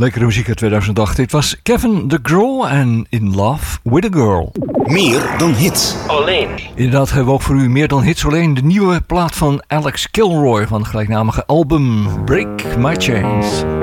Lekkere muziek uit 2008. Dit was Kevin DeGraw en In Love with a Girl. Meer dan hits. Alleen. Inderdaad hebben we ook voor u meer dan hits. Alleen de nieuwe plaat van Alex Kilroy van het gelijknamige album Break My Chains.